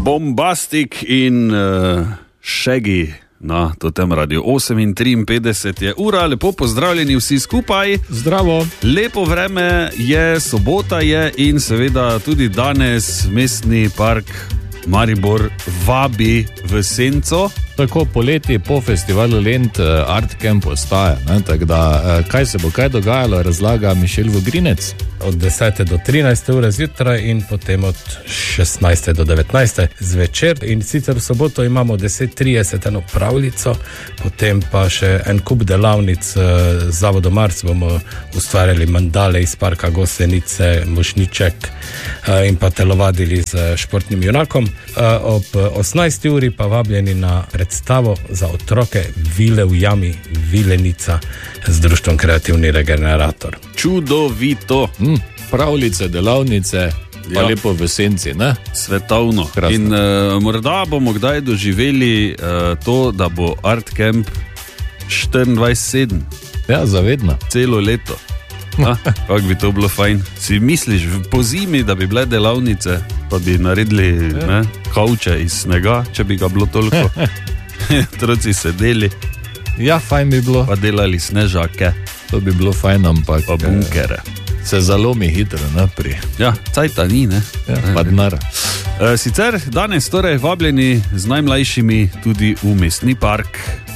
Bombastik in Shaggy na Totem Radio 8:53 je ura, lepo pozdravljeni vsi skupaj. Zdravo. Lepo vreme je, sobota je in seveda tudi danes Mestni park Maribor vabi v senco. Tako poleti po festivalu Lent Art Camp ostaja, tako da kaj se bo kaj dogajalo, razlaga Mišel Vogrinec. Od 10. do 13. ure zjutraj in potem od 16. do 19. zvečer. In sicer v soboto imamo 10:30 eno pravljico, potem pa še en kup delavnic z Zavodom Mars, bomo ustvarjali mandale iz parka Gosenice, Mošniček in pa telovadili z športnim junakom. Ob 18. uri pa vabljeni na predstavo za otroke Vile v jami, Vilenica z društvom Kreativni regenerator. Čudovito. Pravljice, delavnice, pa lepo v senci, ne? Svetovno. Krasno. In morda bomo kdaj doživeli to, da bo Art Camp 24/7. Ja, zavedno. Celo leto. Kako bi to bilo fajn. Si misliš po zimi, da bi bile delavnice, pa bi naredili kavče iz snega, če bi ga bilo toliko. Otroci sedeli. Ja, fajn bi bilo. Pa delali snežake. To bi bilo fajn, ampak pa bunkere. Se zalomi hitro naprej. Ja, cajta ni, ne? Ja, pa denar. Sicer danes torej vabljeni z najmlajšimi tudi v Mestni park.